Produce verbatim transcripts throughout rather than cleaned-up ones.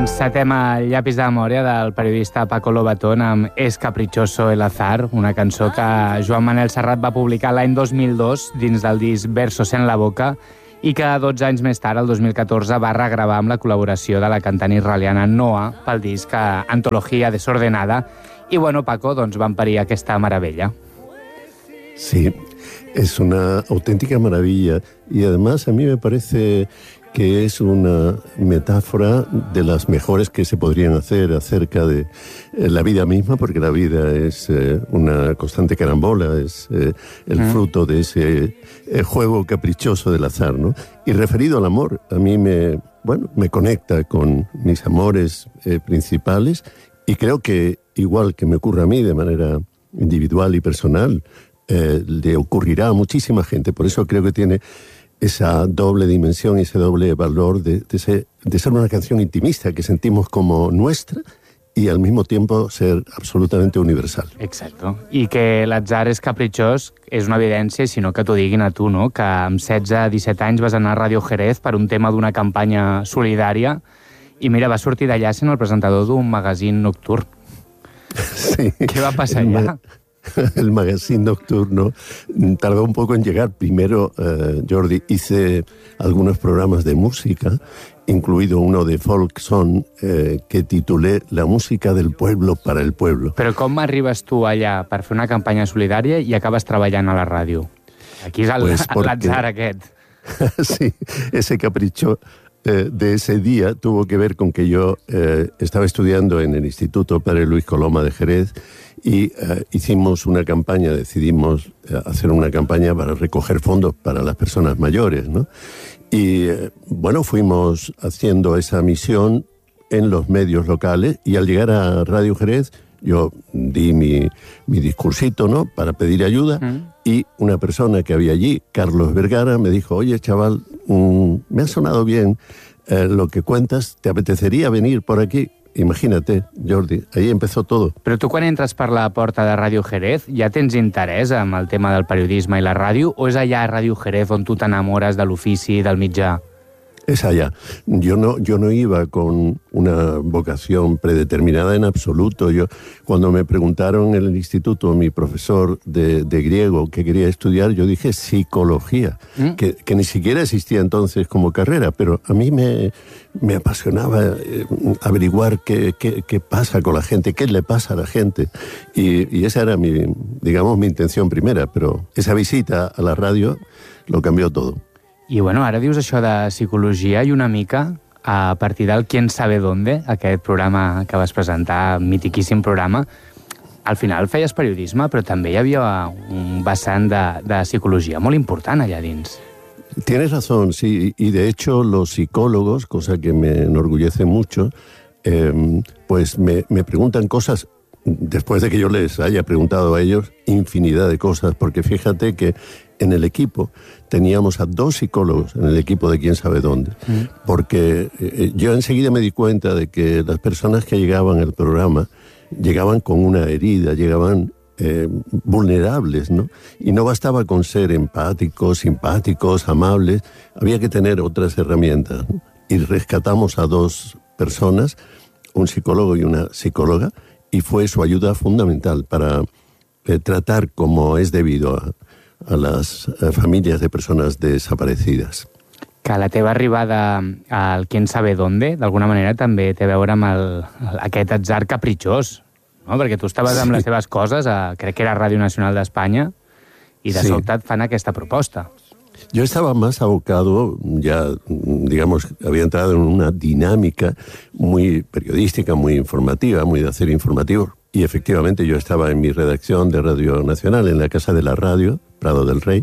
Encetem el llapis de memòria del periodista Paco Lobatón amb Es caprichoso el azar, una cançó que Joan Manel Serrat va publicar l'any dos mil dos dins del disc Versos en la boca i que dotze anys més tard, el dos mil catorze, va regravar amb la col·laboració de la cantant israeliana Noa pel disc Antología Desordenada. I bueno, Paco, doncs van parir aquesta meravella. Sí, es una auténtica maravilla y además a mí me parece que es una metáfora de las mejores que se podrían hacer acerca de eh, la vida misma, porque la vida es eh, una constante carambola, es eh, el mm. fruto de ese eh, juego caprichoso del azar, ¿no? Y referido al amor, a mí me, bueno, me conecta con mis amores eh, principales y creo que, igual que me ocurre a mí de manera individual y personal, eh, le ocurrirá a muchísima gente. Por eso creo que tiene esa doble dimensión, ese doble valor de, de, ser, de ser una canción intimista que sentimos como nuestra y al mismo tiempo ser absolutamente universal. Exacto. I que l'atzar és capritxós és una evidència, sinó que t'ho diguin a tu, no? Que amb setze a disset anys vas anar a Ràdio Jerez per un tema d'una campanya solidària i mira, va sortir d'allà sent el presentador d'un magazín nocturn. Sí. Què va passar allà? El magazine nocturno tardó un poco en llegar. Primero, eh, Jordi, hice algunos programas de música, incluido uno de folk song eh, que titulé La música del pueblo para el pueblo. Però com arribes tu allà per fer una campanya solidària i acabes treballant a la ràdio? Aquí és el, pues porque... l'atzar aquest. Sí, ese capricho eh, de ese día tuvo que ver con que yo eh, estaba estudiando en el Instituto Padre Luis Coloma de Jerez y eh, hicimos una campaña, decidimos eh, hacer una campaña para recoger fondos para las personas mayores, ¿no? Y eh, bueno, fuimos haciendo esa misión en los medios locales y al llegar a Radio Jerez yo di mi, mi discursito, ¿no?, para pedir ayuda mm. y una persona que había allí, Carlos Vergara, me dijo: oye, chaval, mmm, me ha sonado bien eh, lo que cuentas, ¿te apetecería venir por aquí? Imagínate, Jordi, ahí empezó todo. Però tu quan entres per la porta de Ràdio Jerez ja tens interès amb el tema del periodisme i la ràdio o és allà a Ràdio Jerez on tu t'enamores de l'ofici, del mitjà? Es allá. Yo no, yo no iba con una vocación predeterminada en absoluto. Yo, cuando me preguntaron en el instituto, mi profesor de, de griego, qué quería estudiar, yo dije psicología, ¿Mm? que, que ni siquiera existía entonces como carrera, pero a mí me, me apasionaba eh, averiguar qué, qué, qué pasa con la gente, qué le pasa a la gente. Y, y esa era mi, digamos, mi intención primera, pero esa visita a la radio lo cambió todo. I bueno, ara dius això de psicologia i una mica a partir del Quién sabe dónde, aquest programa que vas presentar, mitiquíssim programa, al final feies periodisme, però també hi havia un vessant de, de psicologia molt important allà dins. Tienes razón, sí, y de hecho los psicólogos, cosa que me enorgullece mucho, eh, pues me, me preguntan cosas, después de que yo les haya preguntado a ellos infinidad de cosas, porque fíjate que en el equipo teníamos a dos psicólogos en el equipo de Quién sabe dónde, mm. porque eh, yo enseguida me di cuenta de que las personas que llegaban al programa llegaban con una herida, llegaban eh, vulnerables, ¿no? Y no bastaba con ser empáticos, simpáticos, amables, había que tener otras herramientas, ¿no? Y rescatamos a dos personas, un psicólogo y una psicóloga, y fue su ayuda fundamental para eh, tratar como es debido a a las eh, familias de persones desaparecides. Que la teva arribada al Quién sabe dónde, d'alguna manera, també té a veure amb el, aquest atzar capritxós, no? Perquè tu estaves amb sí. les teves coses, a, crec que era Ràdio Nacional d'Espanya, i de sí. sobte et fan aquesta proposta. Yo estaba más abocado, ya, digamos, había entrado en una dinámica muy periodística, muy informativa, muy de hacer informativos. Y efectivamente yo estaba en mi redacción de Radio Nacional, en la Casa de la Radio, Prado del Rey,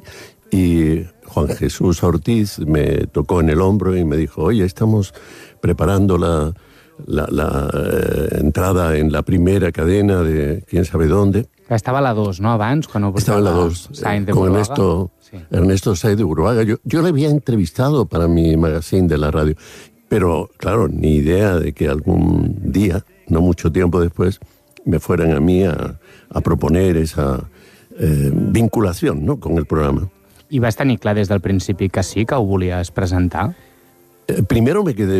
y Juan Jesús Ortiz me tocó en el hombro y me dijo: oye, estamos preparando la, la, la eh, entrada en la primera cadena de Quién sabe dónde. Estava a la dos, ¿no?, abans? Cuando estaba en la dos, eh, con Ernesto, sí. Ernesto Sáenz de Buruaga. Yo, yo le había entrevistado para mi magazine de la radio, pero claro, ni idea de que algún día, no mucho tiempo después, me fueran a mí a, a proponer esa eh, vinculación, ¿no?, con el programa. I vas tenir clar des del principi que sí, que ho volies presentar? Eh, primero me quedé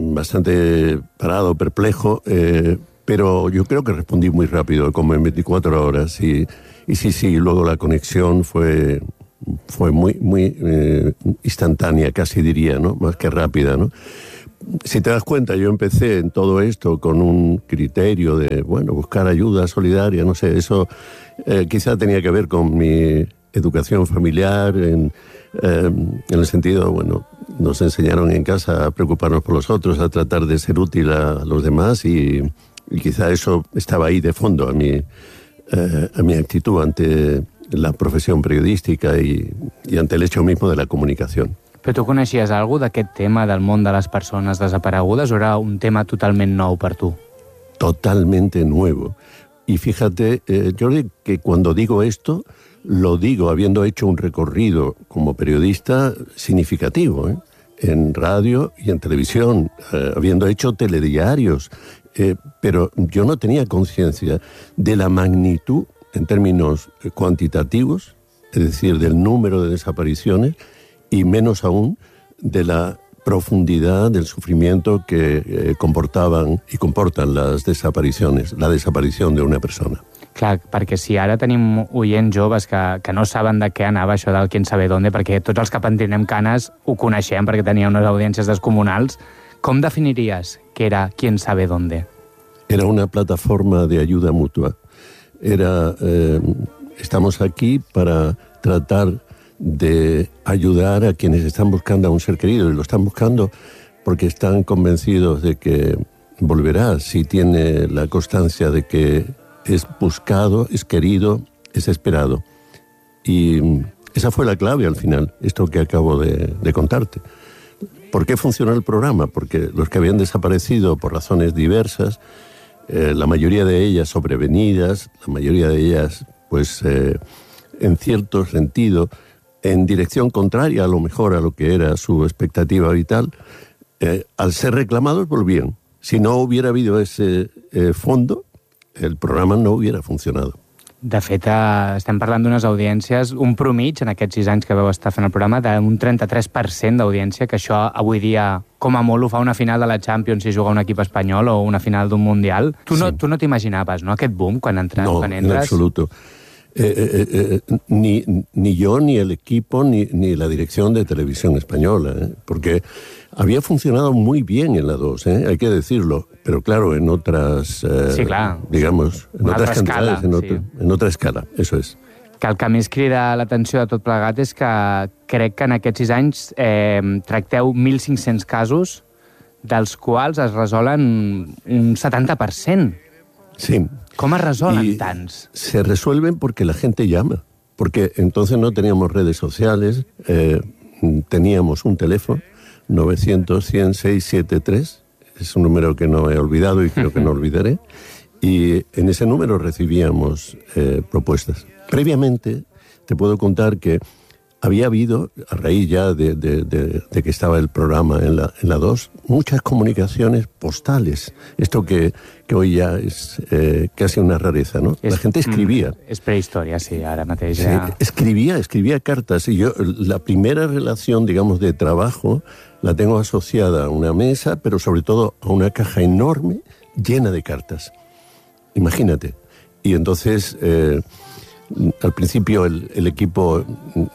bastante parado, perplejo, eh, pero yo creo que respondí muy rápido, como en veinticuatro horas. Y, y sí, sí, luego la conexión fue, fue muy, muy eh, instantánea, casi diría, ¿no? Más que rápida, ¿no? Si te das cuenta, yo empecé en todo esto con un criterio de, bueno, buscar ayuda solidaria, no sé, eso eh, quizá tenía que ver con mi educación familiar, en, eh, en el sentido, bueno, nos enseñaron en casa a preocuparnos por los otros, a tratar de ser útil a los demás y, y quizá eso estaba ahí de fondo a mi, eh, a mi actitud ante la profesión periodística y, y ante el hecho mismo de la comunicación. Però tu coneixies algú d'aquest tema del món de les persones desaparegudes o era un tema totalment nou per tu? Totalmente nuevo. Y fíjate, eh, Jordi, que cuando digo esto, lo digo habiendo hecho un recorrido como periodista significativo, ¿eh? En radio y en televisión, eh, habiendo hecho telediarios, eh, pero yo no tenía conciencia de la magnitud en términos cuantitativos, es decir, del número de desapariciones, y menos aún de la profundidad del sufrimiento que eh, comportaban y comportan las desapariciones, la desaparición de una persona. Clar, perquè si ara tenim oients joves que, que no saben de què anava això del Quién sabe dónde, perquè tots els que pentinem canes ho coneixem perquè tenia unes audiències descomunals, com definiries que era Quién sabe dónde? Era una plataforma de ayuda mutua. Era, eh, estamos aquí para tratar de ayudar a quienes están buscando a un ser querido, y lo están buscando porque están convencidos de que volverá, si tiene la constancia de que es buscado, es querido, es esperado. Y esa fue la clave al final, esto que acabo de, de contarte. ¿Por qué funcionó el programa? Porque los que habían desaparecido por razones diversas, eh, la mayoría de ellas sobrevenidas, la mayoría de ellas, pues, eh, en cierto sentido, en dirección contraria a lo mejor a lo que era su expectativa vital, eh, al ser reclamados volvían. Si no hubiera habido ese eh, fondo, el programa no hubiera funcionado. De fet, eh, estem parlant d'unes audiències, un promig en aquests sis anys que vau estar fent el programa, d'un trenta-tres per cent d'audiència, que això avui dia, com a molt, ho fa una final de la Champions si juga un equip espanyol o una final d'un Mundial. Tu no, sí. tu no t'imaginaves, no?, aquest boom quan, entres, no, quan entres? No, en absoluto. Eh, eh, eh, ni, ni yo, ni el equipo, ni, ni la dirección de Televisión Española, ¿eh? Porque había funcionado muy bien en la dos, ¿eh? Hay que decirlo, pero claro, en otras, eh, sí, clar. digamos, en Una otras cantidades, escala, en, sí. otro, en otra escala, eso es. Que el que més crida l'atenció de tot plegat és que crec que en aquests sis anys eh, tracteu mil cinc-cents casos, dels quals es resolen un setanta per cent. Sí. ¿Cómo resuelven y tants? Se resuelven porque la gente llama, porque entonces no teníamos redes sociales, eh, teníamos un teléfono, novecientos, cien, seiscientos setenta y tres, es un número que no he olvidado y creo que no olvidaré, y en ese número recibíamos eh, propuestas. Previamente te puedo contar que había habido, a raíz ya de, de, de, de que estaba el programa en la, en la dos, muchas comunicaciones postales. Esto que, que hoy ya es eh, casi una rareza, ¿no? Es, la gente escribía. Mm, es prehistoria, sí, ara mateix sí, ja... Escribía, escribía cartas. Y yo, la primera relación, digamos, de trabajo, la tengo asociada a una mesa, pero sobre todo a una caja enorme llena de cartas. Imagínate. Y entonces... Eh, al principio el, el equipo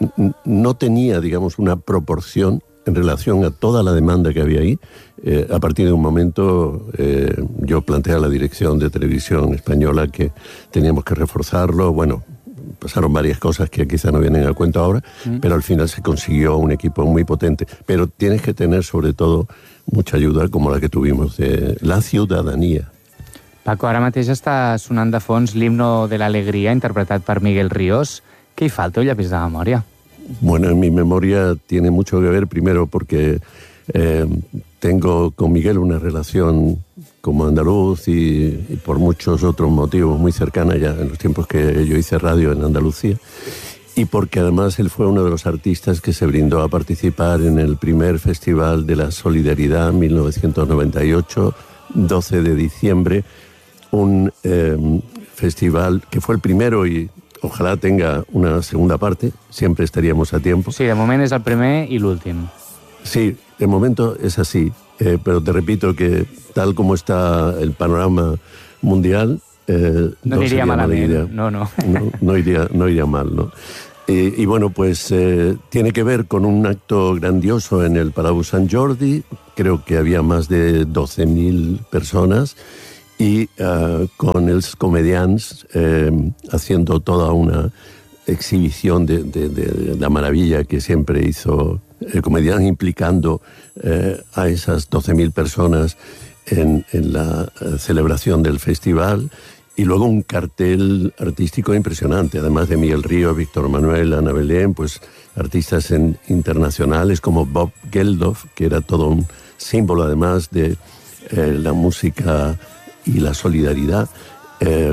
no tenía, digamos, una proporción en relación a toda la demanda que había ahí. Eh, a partir de un momento eh, yo planteé a la dirección de Televisión Española que teníamos que reforzarlo. Bueno, pasaron varias cosas que quizá no vienen al cuento ahora, mm. pero al final se consiguió un equipo muy potente. Pero tienes que tener sobre todo mucha ayuda como la que tuvimos de la ciudadanía. Paco, ara mateix està sonant de fons l'himno de l'alegria, interpretat per Miguel Ríos. Què hi fa al teu llapis de memòria? Bueno, en mi memoria tiene mucho que ver, primero porque eh, tengo con Miguel una relación como andaluz y, y por muchos otros motivos muy cercana ya en los tiempos que yo hice radio en Andalucía. Y porque además él fue uno de los artistas que se brindó a participar en el primer Festival de la Solidaridad en mil novecientos noventa y ocho, doce de diciembre, un eh, festival que fue el primero y ojalá tenga una segunda parte, siempre estaríamos a tiempo. Sí, de moment és el primer i l'últim. Sí, de momento es así, eh, pero te repito que tal como está el panorama mundial, eh, no, no iría mala idea. No, no. no, no, iría, no iría mal, ¿no? Y, y bueno, pues eh, tiene que ver con un acto grandioso en el Palau Sant Jordi, creo que había más de doce mil personas, y uh, con els comedians eh, haciendo toda una exhibición de, de, de la maravilla que siempre hizo el comediante, implicando eh, a esas doce mil personas en, en la eh, celebración del festival. Y luego un cartel artístico impresionante, además de Miguel Río, Víctor Manuel, Ana Belén, pues artistas en, internacionales como Bob Geldof, que era todo un símbolo además de eh, la música y la solidaridad, eh,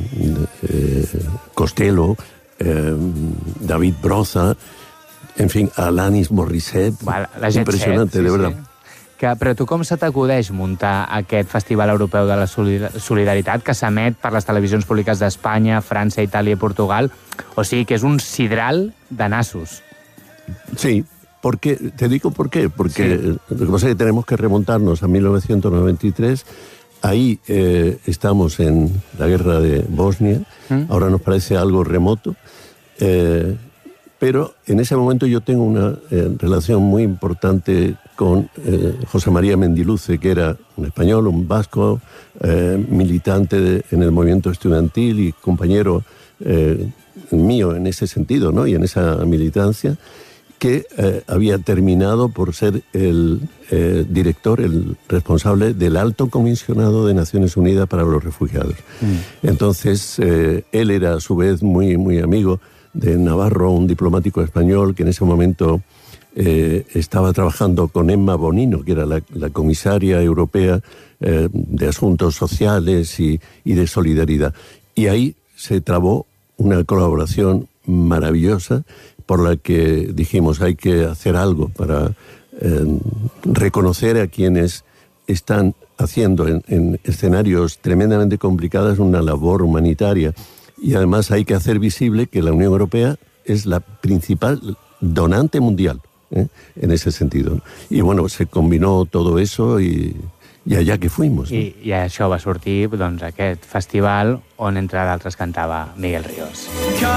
eh, Costello, eh, David Broza, en fin, Alanis Morissette, bueno, la impressionante, set, sí, de verdad. Sí. Que, però tu com se t'acudeix muntar aquest Festival Europeu de la Solidaritat que s'emet per les televisions públiques d'Espanya, França, Itàlia i Portugal? O sigui que és un sidral de nassos. Sí, porque, te digo por qué, porque sí. Lo que pasa es que tenemos que remontarnos a mil novecientos noventa y tres. Ahí eh, estamos en la guerra de Bosnia, ¿Mm? Ahora nos parece algo remoto, eh, pero en ese momento yo tengo una eh, relación muy importante con eh, José María Mendiluce, que era un español, un vasco, eh, militante de, en el movimiento estudiantil y compañero eh, mío en ese sentido, ¿no? Y en esa militancia, que eh, había terminado por ser el eh, director, el responsable del Alto Comisionado de Naciones Unidas para los Refugiados. Mm. Entonces, eh, él era a su vez muy, muy amigo de Navarro, un diplomático español que en ese momento eh, estaba trabajando con Emma Bonino, que era la, la comisaria europea eh, de Asuntos Sociales y, y de Solidaridad. Y ahí se trabó una colaboración maravillosa, por la que dijimos hay que hacer algo para eh, reconocer a quienes están haciendo en, en escenarios tremendamente complicados una labor humanitaria. Y además hay que hacer visible que la Unión Europea es la principal donante mundial, ¿eh? En ese sentido. Y bueno, se combinó todo eso y, i allà que fuimos. I, I això va sortir, doncs, aquest festival on, entre d'altres, cantava Miguel Ríos.